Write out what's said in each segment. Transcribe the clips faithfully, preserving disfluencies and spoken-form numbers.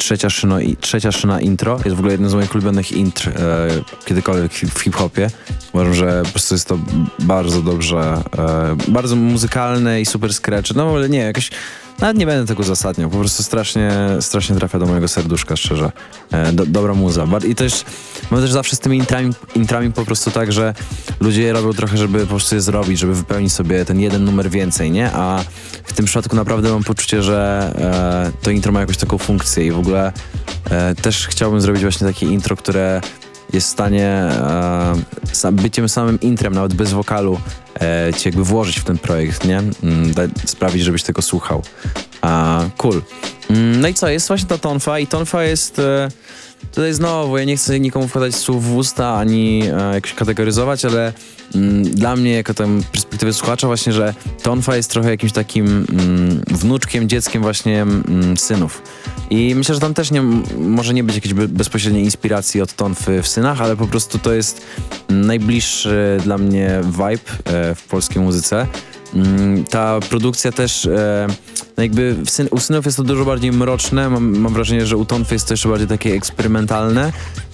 trzecia, szyno, i, trzecia szyna intro. Jest w ogóle jednym z moich ulubionych intr e, kiedykolwiek w hip-hopie. Uważam, że po prostu jest to bardzo dobrze, e, bardzo muzykalne i super scratch. No ale nie, jakoś nawet nie będę tego uzasadniał. Po prostu strasznie, strasznie trafia do mojego serduszka, szczerze. E, do, dobra muza. I też mam też zawsze z tymi intrami, intrami po prostu tak, że ludzie je robią trochę, żeby po prostu je zrobić, żeby wypełnić sobie ten jeden numer więcej, nie? A w tym przypadku naprawdę mam poczucie, że e, to intro ma jakąś taką funkcję i w ogóle e, też chciałbym zrobić właśnie takie intro, które jest w stanie e, sam, byciem samym intrem, nawet bez wokalu, e, ci jakby włożyć w ten projekt, nie? Mm, da, sprawić, żebyś tego słuchał. A, cool. Mm, no i co, jest właśnie ta tonfa i tonfa jest... E, Tutaj znowu, ja nie chcę nikomu wkładać słów w usta, ani e, jakoś kategoryzować, ale mm, dla mnie, jako tam perspektywy słuchacza właśnie, że tonfa jest trochę jakimś takim mm, wnuczkiem, dzieckiem właśnie mm, synów. I myślę, że tam też nie, może nie być jakiejś be, bezpośredniej inspiracji od tonfy w synach, ale po prostu to jest najbliższy dla mnie vibe e, w polskiej muzyce. Mm, ta produkcja też, e, no jakby w syn, u synów jest to dużo bardziej mroczne, mam, mam wrażenie, że u tonfy jest to jeszcze bardziej takie eksperymentalne,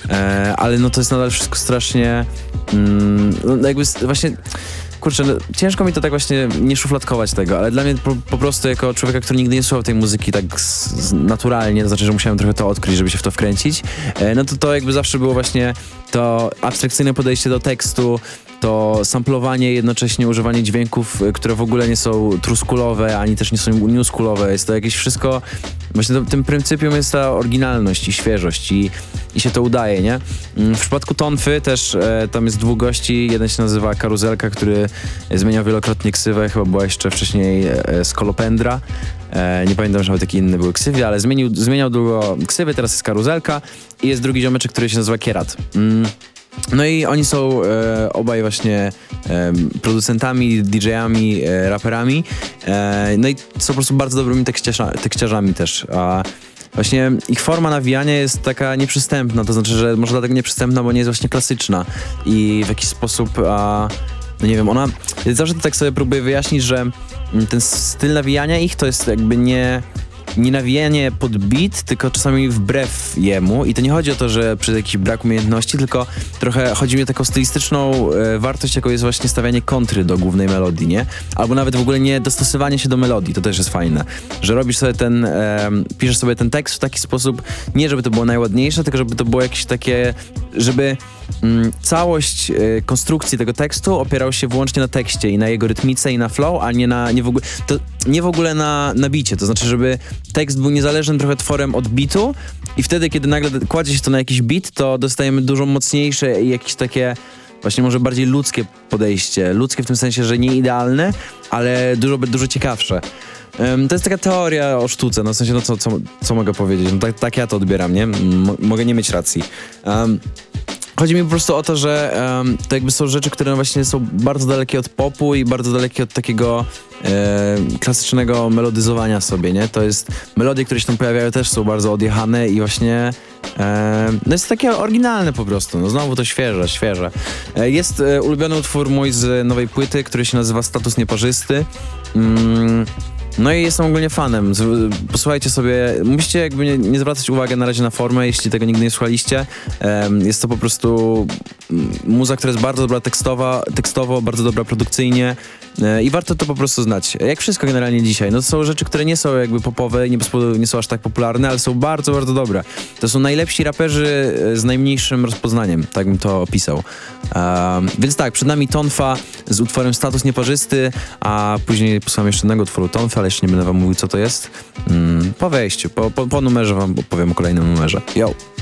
e, ale no to jest nadal wszystko strasznie, mm, no jakby właśnie, kurczę, no, ciężko mi to tak właśnie nie szufladkować tego, ale dla mnie po, po prostu jako człowieka, który nigdy nie słuchał tej muzyki tak z, z naturalnie, to znaczy, że musiałem trochę to odkryć, żeby się w to wkręcić, e, no to to jakby zawsze było właśnie to abstrakcyjne podejście do tekstu, to samplowanie, jednocześnie używanie dźwięków, które w ogóle nie są truskulowe, ani też nie są newskulowe. Jest to jakieś wszystko, właśnie to, tym pryncypium jest ta oryginalność i świeżość i, i się to udaje, nie? W przypadku tonfy też e, tam jest dwóch gości, jeden się nazywa Karuzelka, który zmieniał wielokrotnie ksywę, chyba była jeszcze wcześniej e, Skolopendra. E, nie pamiętam, że nawet takie inne były ksywy, ale zmienił, zmieniał długo ksywy, teraz jest Karuzelka i jest drugi ziomeczek, który się nazywa Kierat. Mm. No i oni są e, obaj właśnie e, producentami, didżejami, e, raperami, e, no i są po prostu bardzo dobrymi tekściarza, tekściarzami też. A właśnie ich forma nawijania jest taka nieprzystępna, to znaczy, że może dlatego nieprzystępna, bo nie jest właśnie klasyczna i w jakiś sposób, a, no nie wiem, ona, zawsze to tak sobie próbuję wyjaśnić, że ten styl nawijania ich to jest jakby nie... nie nawijanie pod beat, tylko czasami wbrew jemu i to nie chodzi o to, że przez jakiś brak umiejętności, tylko trochę chodzi mi o taką stylistyczną e, wartość, jaką jest właśnie stawianie kontry do głównej melodii, nie? Albo nawet w ogóle nie dostosowanie się do melodii, to też jest fajne, że robisz sobie ten, e, piszesz sobie ten tekst w taki sposób, nie żeby to było najładniejsze, tylko żeby to było jakieś takie, żeby mm, całość e, konstrukcji tego tekstu opierał się wyłącznie na tekście i na jego rytmice i na flow, a nie na, nie w ogóle, to nie w ogóle na, na bicie, to znaczy, żeby tekst był niezależnym trochę tworem od bitu i wtedy, kiedy nagle kładzie się to na jakiś beat, to dostajemy dużo mocniejsze i jakieś takie właśnie może bardziej ludzkie podejście. Ludzkie w tym sensie, że nie idealne, ale dużo, dużo ciekawsze. Um, to jest taka teoria o sztuce, no w sensie, no co, co, co mogę powiedzieć? No tak, tak ja to odbieram, nie? M- mogę nie mieć racji. Um, Chodzi mi po prostu o to, że um, to jakby są rzeczy, które właśnie są bardzo dalekie od popu i bardzo dalekie od takiego e, klasycznego melodyzowania sobie, nie? To jest, melodie, które się tam pojawiają, też są bardzo odjechane i właśnie e, no jest takie oryginalne po prostu, no znowu to świeże, świeże. E, jest e, ulubiony utwór mój z nowej płyty, który się nazywa Status Nieparzysty. Mm, No i jestem ogólnie fanem. Posłuchajcie sobie, musicie jakby nie, nie zwracać uwagi na razie na formę, jeśli tego nigdy nie słuchaliście. Um, jest to po prostu muza, która jest bardzo dobra tekstowa, tekstowo, bardzo dobra produkcyjnie e, i warto to po prostu znać. Jak wszystko generalnie dzisiaj. No to są rzeczy, które nie są jakby popowe, nie, nie są aż tak popularne, ale są bardzo, bardzo dobre. To są najlepsi raperzy z najmniejszym rozpoznaniem, tak bym to opisał. Um, więc tak, przed nami Tonfa z utworem Status Nieparzysty, a później posłucham jeszcze jednego utworu Tonfa, ale jeszcze nie będę wam mówił, co to jest. Mm, po wejściu, po, po, po numerze wam opowiem o kolejnym numerze. Yo!